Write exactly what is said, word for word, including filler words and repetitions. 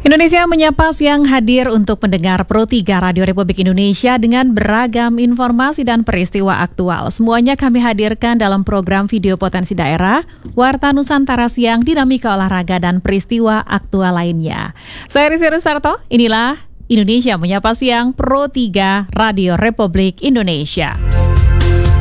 Indonesia Menyapa Siang hadir untuk mendengar Pro tiga Radio Republik Indonesia dengan beragam informasi dan peristiwa aktual. Semuanya kami hadirkan dalam program Video Potensi Daerah, Warta Nusantara Siang, Dinamika Olahraga, dan peristiwa aktual lainnya. Saya Risi Rusarto, inilah Indonesia Menyapa Siang Pro tiga Radio Republik Indonesia.